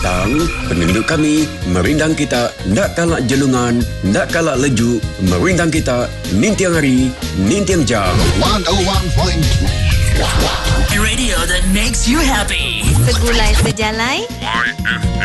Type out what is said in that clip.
Tang, penunduk kami, merindang kita, nak kalak jelungan, nak kalak leju, merindang kita, nintiang hari, nintiang jam. 101.3 Radio that makes you happy. Segulai sejalai